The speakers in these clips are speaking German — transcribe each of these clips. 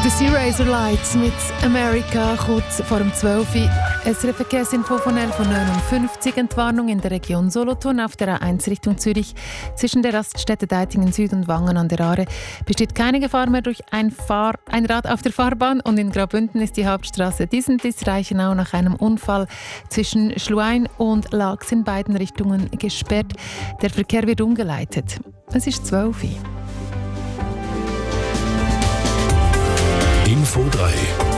The Razorlights mit America, kurz vor dem 12 Uhr. SRF Verkehrsinfo von 11.59 Uhr. Entwarnung in der Region Solothurn auf der A1 Richtung Zürich. Zwischen der Raststätte Deitingen Süd und Wangen an der Aare besteht keine Gefahr mehr durch ein Rad auf der Fahrbahn. Und in Graubünden ist die Hauptstraße Disentis-Reichenau nach einem Unfall zwischen Schluein und Laax in beiden Richtungen gesperrt. Der Verkehr wird umgeleitet. Es ist 12 Uhr. Info 3.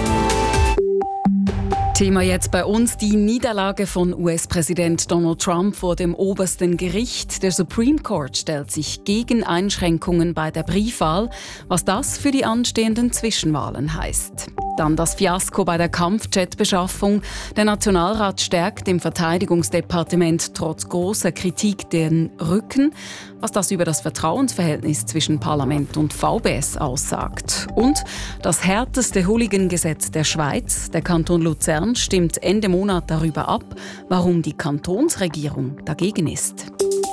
Thema jetzt bei uns: die Niederlage von US-Präsident Donald Trump vor dem obersten Gericht. Der Supreme Court stellt sich gegen Einschränkungen bei der Briefwahl, was das für die anstehenden Zwischenwahlen heißt. Dann das Fiasko bei der Kampfjet-Beschaffung. Der Nationalrat stärkt dem Verteidigungsdepartement trotz großer Kritik den Rücken, was das über das Vertrauensverhältnis zwischen Parlament und VBS aussagt. Und das härteste Hooligan-Gesetz der Schweiz. Der Kanton Luzern stimmt Ende Monat darüber ab, warum die Kantonsregierung dagegen ist.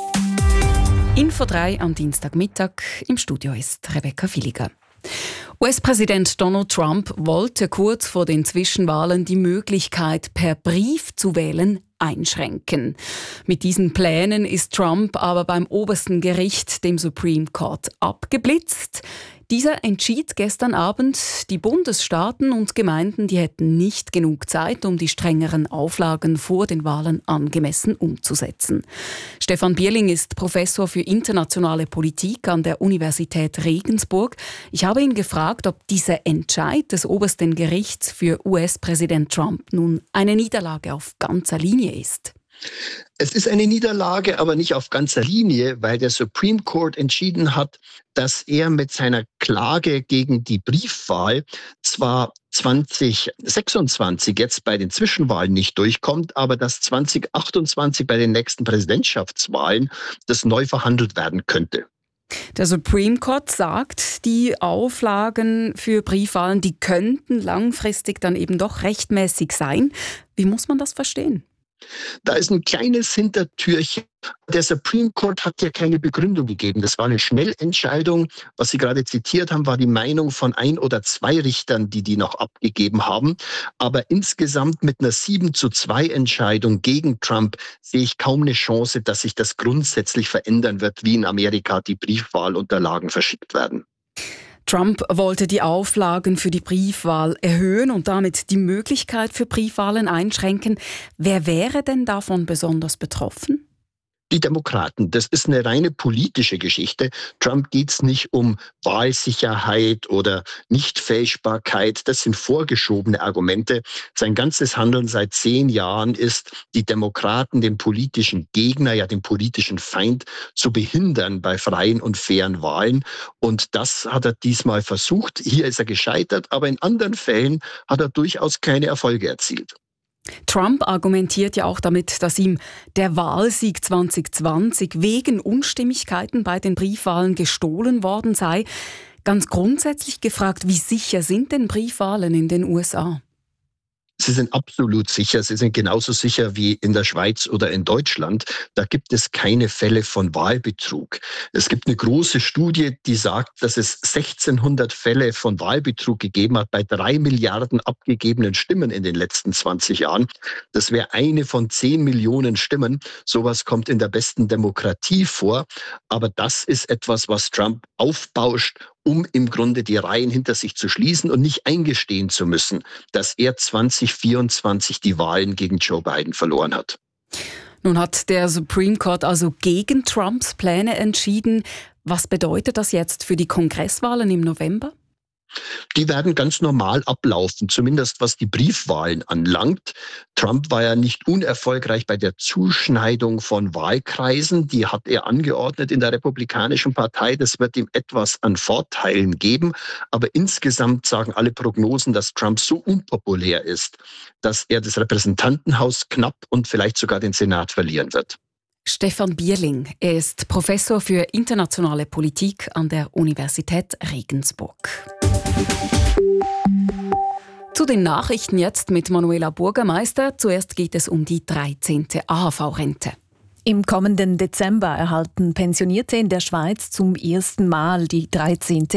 Info 3 am Dienstagmittag. Im Studio ist Rebecca Villiger. US-Präsident Donald Trump wollte kurz vor den Zwischenwahlen die Möglichkeit, per Brief zu wählen, einschränken. Mit diesen Plänen ist Trump aber beim obersten Gericht, dem Supreme Court, abgeblitzt. Dieser entschied gestern Abend, die Bundesstaaten und Gemeinden, die hätten nicht genug Zeit, um die strengeren Auflagen vor den Wahlen angemessen umzusetzen. Stefan Bierling ist Professor für internationale Politik an der Universität Regensburg. Ich habe ihn gefragt, ob dieser Entscheid des obersten Gerichts für US-Präsident Trump nun eine Niederlage auf ganzer Linie ist. Es ist eine Niederlage, aber nicht auf ganzer Linie, weil der Supreme Court entschieden hat, dass er mit seiner Klage gegen die Briefwahl zwar 2026 jetzt bei den Zwischenwahlen nicht durchkommt, aber dass 2028 bei den nächsten Präsidentschaftswahlen das neu verhandelt werden könnte. Der Supreme Court sagt, die Auflagen für Briefwahlen, die könnten langfristig dann eben doch rechtmäßig sein. Wie muss man das verstehen? Da ist ein kleines Hintertürchen. Der Supreme Court hat ja keine Begründung gegeben. Das war eine Schnellentscheidung. Was Sie gerade zitiert haben, war die Meinung von 1 oder 2 Richtern, die noch abgegeben haben. Aber insgesamt mit einer 7:2 Entscheidung gegen Trump sehe ich kaum eine Chance, dass sich das grundsätzlich verändern wird, wie in Amerika die Briefwahlunterlagen verschickt werden. Trump wollte die Auflagen für die Briefwahl erhöhen und damit die Möglichkeit für Briefwahlen einschränken. Wer wäre denn davon besonders betroffen? Die Demokraten. Das ist eine reine politische Geschichte. Trump geht es nicht um Wahlsicherheit oder Nichtfälschbarkeit. Das sind vorgeschobene Argumente. Sein ganzes Handeln seit 10 Jahren ist, die Demokraten, den politischen Gegner, ja den politischen Feind zu behindern bei freien und fairen Wahlen. Und das hat er diesmal versucht. Hier ist er gescheitert, aber in anderen Fällen hat er durchaus keine Erfolge erzielt. Trump argumentiert ja auch damit, dass ihm der Wahlsieg 2020 wegen Unstimmigkeiten bei den Briefwahlen gestohlen worden sei. Ganz grundsätzlich gefragt, wie sicher sind denn Briefwahlen in den USA? Sie sind absolut sicher. Sie sind genauso sicher wie in der Schweiz oder in Deutschland. Da gibt es keine Fälle von Wahlbetrug. Es gibt eine große Studie, die sagt, dass es 1600 Fälle von Wahlbetrug gegeben hat bei 3 Milliarden abgegebenen Stimmen in den letzten 20 Jahren. Das wäre eine von 10 Millionen Stimmen. Sowas kommt in der besten Demokratie vor. Aber das ist etwas, was Trump aufbauscht, um im Grunde die Reihen hinter sich zu schließen und nicht eingestehen zu müssen, dass er 2024 die Wahlen gegen Joe Biden verloren hat. Nun hat der Supreme Court also gegen Trumps Pläne entschieden. Was bedeutet das jetzt für die Kongresswahlen im November? Die werden ganz normal ablaufen, zumindest was die Briefwahlen anlangt. Trump war ja nicht unerfolgreich bei der Zuschneidung von Wahlkreisen. Die hat er angeordnet in der Republikanischen Partei. Das wird ihm etwas an Vorteilen geben. Aber insgesamt sagen alle Prognosen, dass Trump so unpopulär ist, dass er das Repräsentantenhaus knapp und vielleicht sogar den Senat verlieren wird. Stefan Bierling, er ist Professor für internationale Politik an der Universität Regensburg. Zu den Nachrichten jetzt mit Manuela Burgermeister. Zuerst geht es um die 13. AHV-Rente. Im kommenden Dezember erhalten Pensionierte in der Schweiz zum ersten Mal die 13.